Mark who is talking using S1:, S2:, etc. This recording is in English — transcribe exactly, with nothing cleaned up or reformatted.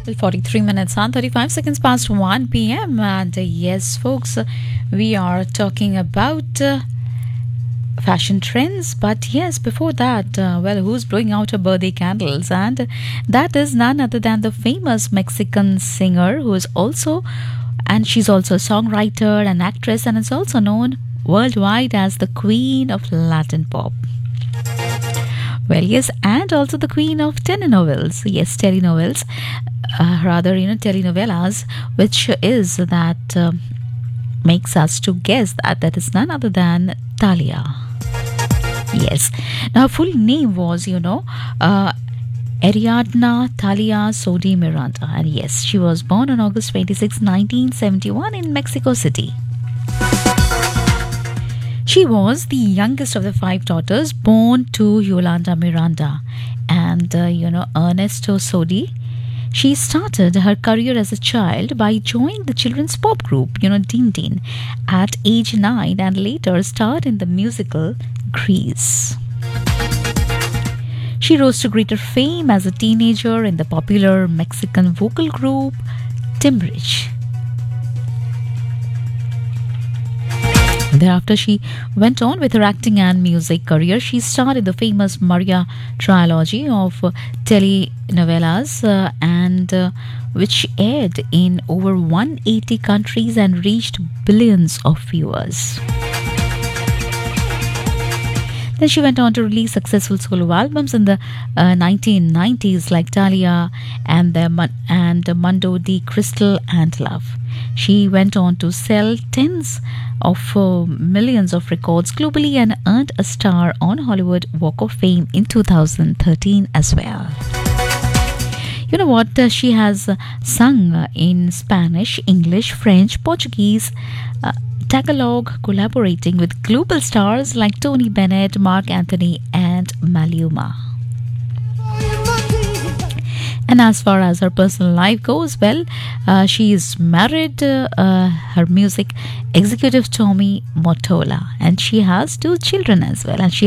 S1: Well, forty-three minutes and thirty-five seconds past one p m. And uh, yes, folks, uh, we are talking about uh, fashion trends. But yes, before that, uh, well, who's blowing out her birthday candles? And uh, that is none other than the famous Mexican singer who is also, and she's also a songwriter and actress, and is also known worldwide as the Queen of Latin Pop. Well, yes, and also the queen of telenovelas. Yes, telenovelas, uh, rather, you know, telenovelas, which is that uh, makes us to guess that that is none other than Thalia. Yes. Now, her full name was, you know, uh, Ariadna Thalia Sodi Miranda. And yes, she was born on August twenty-sixth, nineteen seventy-one in Mexico City. She was the youngest of the five daughters born to Yolanda Miranda and, uh, you know, Ernesto Sodi. She started her career as a child by joining the children's pop group, you know, Din Din, at age nine, and later starred in the musical Grease. She rose to greater fame as a teenager in the popular Mexican vocal group Timbiriche. Thereafter, she went on with her acting and music career. She starred in the famous Maria trilogy of uh, telenovelas, uh, and uh, which aired in over one hundred eighty countries and reached billions of viewers. Then she went on to release successful solo albums in the uh, nineteen nineties like Thalia and the Mon- and Mundo de Crystal and Love. She went on to sell tens of uh, millions of records globally and earned a star on Hollywood Walk of Fame in two thousand thirteen as well. You know what? Uh, she has uh, sung uh, in Spanish, English, French, Portuguese, uh, Tagalog, collaborating with global stars like Tony Bennett, Mark Anthony, and Maluma. And as far as her personal life goes, well, uh, she is married, uh, uh, her music executive Tommy Mottola, and she has two children as well. And she